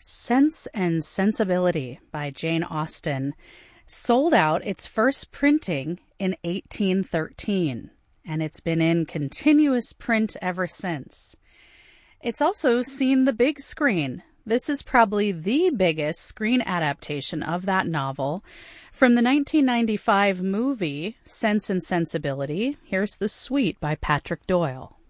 Sense and Sensibility by Jane Austen sold out its first printing in 1813, and it's been in continuous print ever since. It's also seen the big screen. This is probably the biggest screen adaptation of that novel. From the 1995 movie Sense and Sensibility, here's The Suite by Patrick Doyle.